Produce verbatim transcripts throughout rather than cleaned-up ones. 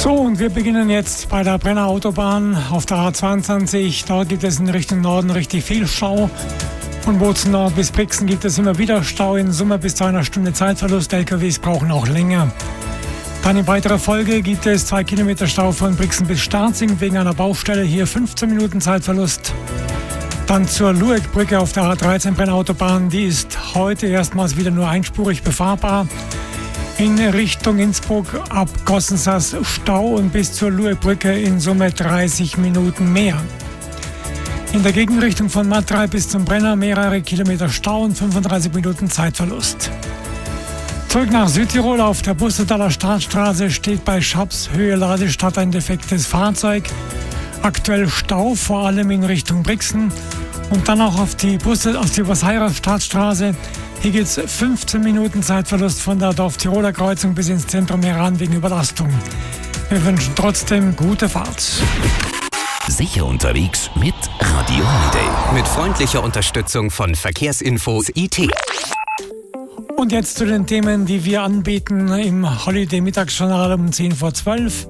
So, und wir beginnen jetzt bei der Brenner Autobahn auf der A zweiundzwanzig. Da gibt es in Richtung Norden richtig viel Stau. Von Bozen Nord bis Brixen gibt es immer wieder Stau, in Summe bis zu einer Stunde Zeitverlust. L K Ws brauchen auch länger. Dann in weiterer Folge gibt es zwei Kilometer Stau von Brixen bis Starzing wegen einer Baustelle. Hier fünfzehn Minuten Zeitverlust. Dann zur Lueckbrücke auf der A dreizehn Brenner Autobahn. Die ist heute erstmals wieder nur einspurig befahrbar. In Richtung Innsbruck ab Gossensas Stau und bis zur Lueckbrücke in Summe dreißig Minuten mehr. In der Gegenrichtung von Matrei bis zum Brenner mehrere Kilometer Stau und fünfunddreißig Minuten Zeitverlust. Zurück nach Südtirol auf der Bussedaler Startstraße steht bei Schabshöhe Ladestadt ein defektes Fahrzeug. Aktuell Stau, vor allem in Richtung Brixen. Und dann auch auf die Busse, auf die Überseirer Startstraße. Hier gibt es fünfzehn Minuten Zeitverlust von der Dorf-Tiroler Kreuzung bis ins Zentrum heran wegen Überlastung. Wir wünschen trotzdem gute Fahrt. Sicher unterwegs mit Radio Holiday. Mit freundlicher Unterstützung von Verkehrsinfos I T. Und jetzt zu den Themen, die wir anbieten im Holiday-Mittagsjournal um zehn vor zwölf.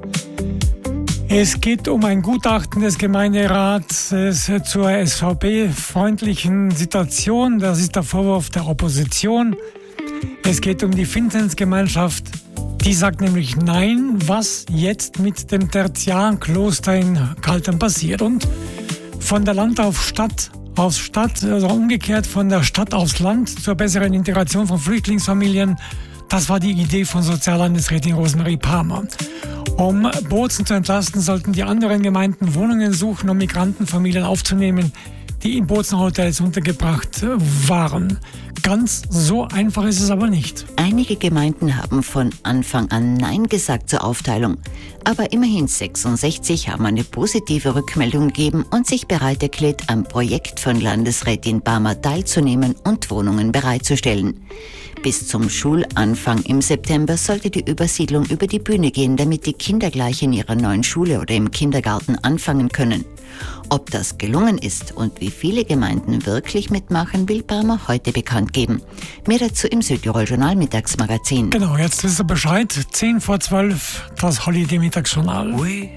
Es geht um ein Gutachten des Gemeinderats zur S V B-freundlichen Situation. Das ist der Vorwurf der Opposition. Es geht um die Vinzenzgemeinschaft. Die sagt nämlich nein, was jetzt mit dem Tertiarkloster in Kaltern passiert. Und von der Land auf Stadt, aus Stadt, also umgekehrt von der Stadt aufs Land zur besseren Integration von Flüchtlingsfamilien. Das war die Idee von Soziallandesrätin Rosemarie Palmer. Um Bozen zu entlasten, sollten die anderen Gemeinden Wohnungen suchen, um Migrantenfamilien aufzunehmen, die in Bozen Hotels untergebracht waren. Ganz so einfach ist es aber nicht. Einige Gemeinden haben von Anfang an Nein gesagt zur Aufteilung. Aber immerhin sechsundsechzig haben eine positive Rückmeldung gegeben und sich bereit erklärt, am Projekt von Landesrätin Palmer teilzunehmen und Wohnungen bereitzustellen. Bis zum Schulanfang im September sollte die Übersiedlung über die Bühne gehen, damit die Kinder gleich in ihrer neuen Schule oder im Kindergarten anfangen können. Ob das gelungen ist und wie viele Gemeinden wirklich mitmachen, will Palmer heute bekannt geben. Mehr dazu im Südtirol-Journal Mittagsmagazin. Genau, jetzt wisst ihr Bescheid. zehn vor zwölf, das Holiday-Mittagsjournal.